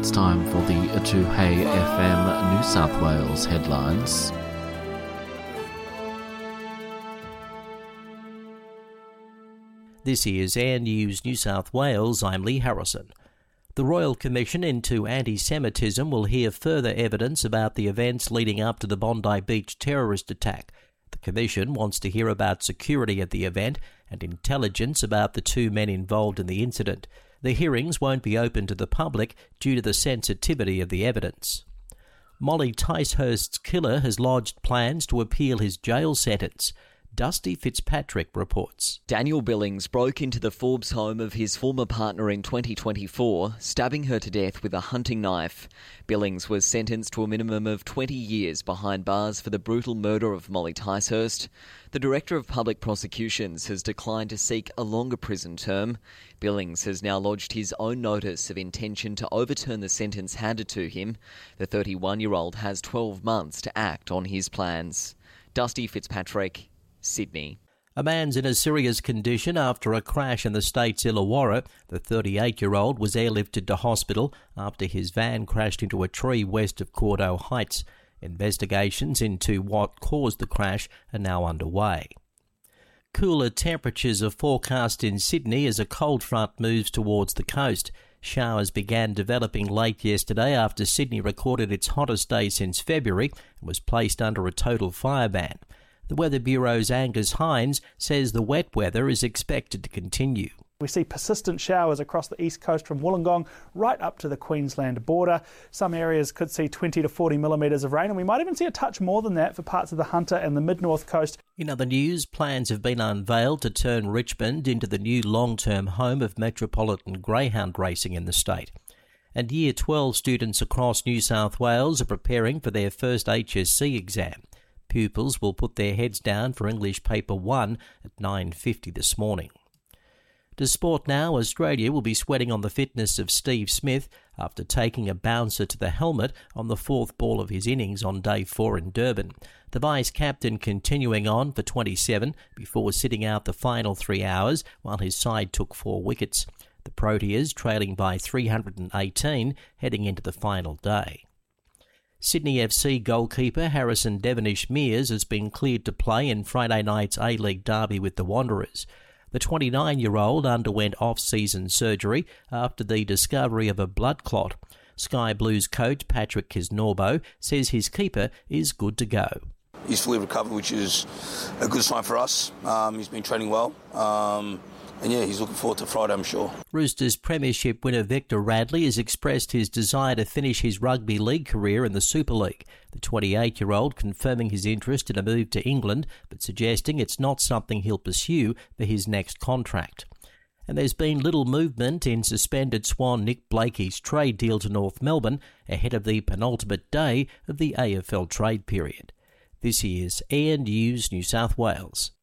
It's time for the 2Hey FM New South Wales headlines. This is Air News New South Wales. I'm Lee Harrison. The Royal Commission into Anti-Semitism will hear further evidence about the events leading up to the Bondi Beach terrorist attack. The Commission wants to hear about security at the event and intelligence about the two men involved in the incident. The hearings won't be open to the public due to the sensitivity of the evidence. Molly Ticehurst's killer has lodged plans to appeal his jail sentence. Dusty Fitzpatrick reports. Daniel Billings broke into the Forbes home of his former partner in 2024, stabbing her to death with a hunting knife. Billings was sentenced to a minimum of 20 years behind bars for the brutal murder of Molly Ticehurst. The Director of Public Prosecutions has declined to seek a longer prison term. Billings has now lodged his own notice of intention to overturn the sentence handed to him. The 31-year-old has 12 months to act on his plans. Dusty Fitzpatrick, Sydney. A man's in a serious condition after a crash in the state's Illawarra. The 38-year-old was airlifted to hospital after his van crashed into a tree west of Cordo Heights. Investigations into what caused the crash are now underway. Cooler temperatures are forecast in Sydney as a cold front moves towards the coast. Showers began developing late yesterday after Sydney recorded its hottest day since February and was placed under a total fire ban. The Weather Bureau's Angus Hines says the wet weather is expected to continue. We see persistent showers across the east coast from Wollongong right up to the Queensland border. Some areas could see 20 to 40 millimetres of rain, and we might even see a touch more than that for parts of the Hunter and the mid-north coast. In other news, plans have been unveiled to turn Richmond into the new long-term home of metropolitan greyhound racing in the state. And Year 12 students across New South Wales are preparing for their first HSC exam. Pupils will put their heads down for English Paper 1 at 9:50 this morning. To sport now, Australia will be sweating on the fitness of Steve Smith after taking a bouncer to the helmet on the fourth ball of his innings on day 4 in Durban. The vice-captain continuing on for 27 before sitting out the final 3 hours while his side took 4 wickets. The Proteas trailing by 318 heading into the final day. Sydney FC goalkeeper Harrison Devonish-Mears has been cleared to play in Friday night's A-League derby with the Wanderers. The 29-year-old underwent off-season surgery after the discovery of a blood clot. Sky Blues coach Patrick Kisnorbo says his keeper is good to go. He's fully recovered, which is a good sign for us. He's been training well. And yeah, he's looking forward to Friday, I'm sure. Roosters premiership winner Victor Radley has expressed his desire to finish his rugby league career in the Super League. The 28-year-old confirming his interest in a move to England, but suggesting it's not something he'll pursue for his next contract. And there's been little movement in suspended Swan Nick Blakey's trade deal to North Melbourne ahead of the penultimate day of the AFL trade period. This is Air News New South Wales.